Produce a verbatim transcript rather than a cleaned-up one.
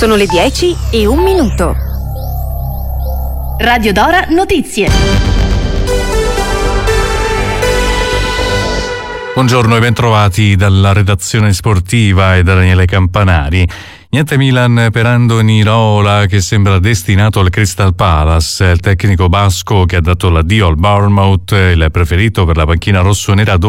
Sono le dieci e un minuto. Radio Dora Notizie. Buongiorno e bentrovati dalla redazione sportiva e da Daniele Campanari. Niente Milan per Andoni Iraola, che sembra destinato al Crystal Palace. Il tecnico basco, che ha dato l'addio al Bournemouth, il preferito per la panchina rossonera